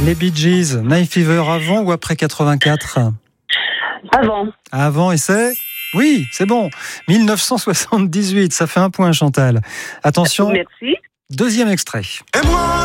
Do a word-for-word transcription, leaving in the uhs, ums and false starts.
Les Bee Gees, Night Fever, avant ou après quatre-vingt-quatre ? Avant. Avant, et c'est ? Oui, c'est bon. dix-neuf cent soixante-dix-huit, ça fait un point, Chantal. Attention, Merci. deuxième extrait. Et moi